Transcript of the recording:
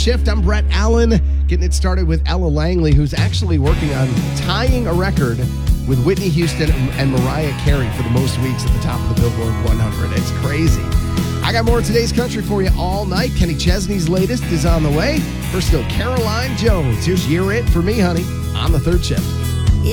Shift. I'm Brett Allen, getting it started with Ella Langley, who's actually working on tying a record with Whitney Houston and Mariah Carey for the most weeks at the top of the Billboard 100. It's crazy. I got more of today's country for you all night. Kenny Chesney's latest is on the way. First, still Caroline Jones. Here's Year It for me, honey, on the third shift.